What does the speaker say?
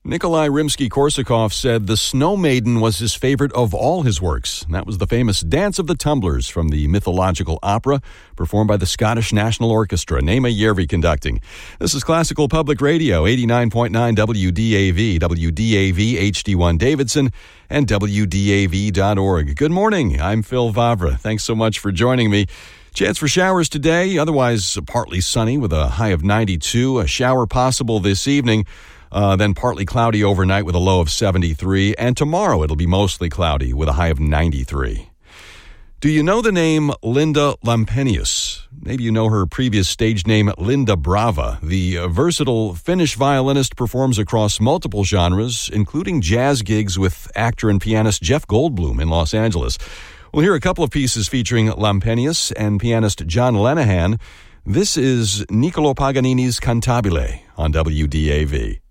Nikolai Rimsky-Korsakov said The Snow Maiden was his favorite of all his works. That was the famous Dance of the Tumblers from the mythological opera performed by the Scottish National Orchestra, Nema Järvi conducting. This is Classical Public Radio, 89.9 WDAV, WDAV HD1 Davidson, and WDAV.org. Good morning. I'm Phil Vavra. Thanks so much for joining me. Chance for showers today, otherwise partly sunny with a high of 92. A shower possible this evening. Then partly cloudy overnight with a low of 73. And tomorrow it'll be mostly cloudy with a high of 93. Do you know the name Linda Lampenius? Maybe you know her previous stage name, Linda Brava. The versatile Finnish violinist performs across multiple genres, including jazz gigs with actor and pianist Jeff Goldblum in Los Angeles. We'll hear a couple of pieces featuring Lampenius and pianist John Lenihan. This is Niccolò Paganini's Cantabile on WDAV.